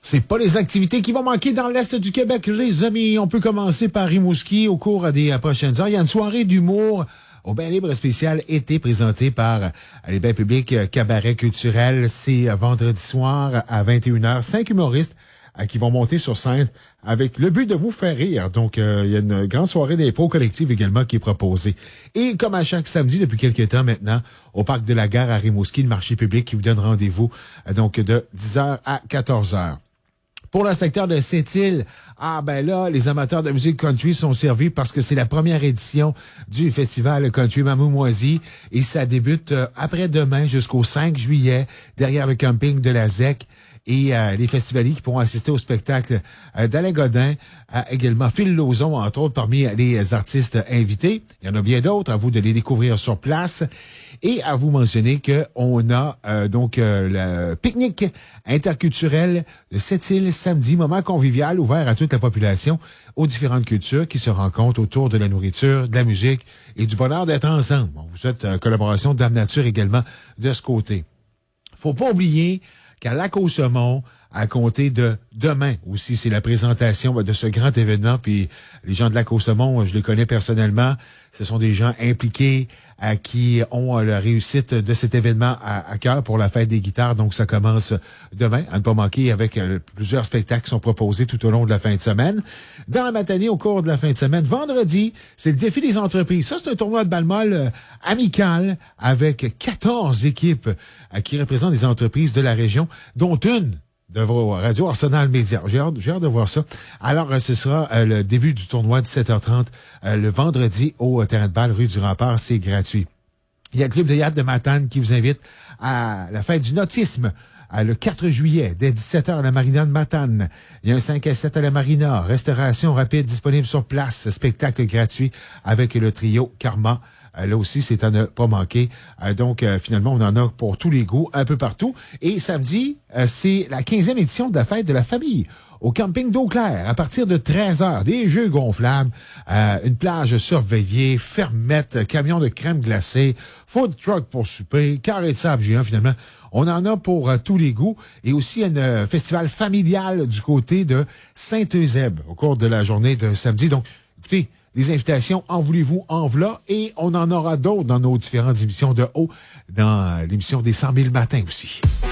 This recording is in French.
C'est pas les activités qui vont manquer dans l'Est du Québec, les amis. On peut commencer par Rimouski au cours des prochaines heures. Il y a une soirée d'humour au Bain Libre spécial été présentée par les bains publics Cabaret culturel. C'est vendredi soir à 21h. 5 humoristes qui vont monter sur scène avec le but de vous faire rire. Donc, il y a une grande soirée d'impro collective également qui est proposée. Et comme à chaque samedi, depuis quelques temps maintenant, au Parc de la Gare à Rimouski, le marché public qui vous donne rendez-vous donc de 10h à 14h. Pour le secteur de Sept-Îles, les amateurs de musique country sont servis parce que c'est la première édition du festival country Mamoumoisie et ça débute après-demain jusqu'au 5 juillet derrière le camping de la ZEC. Et les festivaliers qui pourront assister au spectacle d'Alain Godin, également Phil Lauzon, entre autres, parmi les artistes invités. Il y en a bien d'autres, à vous de les découvrir sur place. Et à vous mentionner qu'on a le pique-nique interculturel de Sept-Îles samedi, moment convivial ouvert à toute la population, aux différentes cultures qui se rencontrent autour de la nourriture, de la musique et du bonheur d'être ensemble. On vous souhaite collaboration Dame Nature également de ce côté. Faut pas oublier qu'à Lac-aux-Saumons, à compter de demain aussi, c'est la présentation de ce grand événement. Puis les gens de Lac-aux-Saumons, je les connais personnellement. Ce sont des gens impliqués qui ont la réussite de cet événement à cœur pour la fête des guitares. Donc, ça commence demain, à ne pas manquer, avec plusieurs spectacles qui sont proposés tout au long de la fin de semaine. Dans la matinée, au cours de la fin de semaine, vendredi, c'est le défi des entreprises. Ça, c'est un tournoi de balle molle amical avec 14 équipes qui représentent des entreprises de la région, dont une de vos radios Arsenal Média. J'ai hâte de voir ça. Alors, ce sera le début du tournoi de 17h30 le vendredi au terrain de balle rue du Rempart. C'est gratuit. Il y a le club de yacht de Matane qui vous invite à la fête du nautisme le 4 juillet, dès 17h à la marina de Matane. Il y a un 5 à 7 à la marina. Restauration rapide disponible sur place. Spectacle gratuit avec le trio Karma. Là aussi, c'est à ne pas manquer. Donc, finalement, on en a pour tous les goûts, un peu partout. Et samedi, c'est la 15e édition de la fête de la famille au camping d'Eau-Claire, à partir de 13h. Des jeux gonflables, une plage surveillée, fermette, camion de crème glacée, food truck pour souper, carré de sable géant, finalement. On en a pour tous les goûts. Et aussi un festival familial du côté de Saint-Eusèbe au cours de la journée de samedi. Donc, écoutez, des invitations, en voulez-vous, en v'là, et on en aura d'autres dans nos différentes émissions de haut, dans l'émission des 100 000 matins aussi.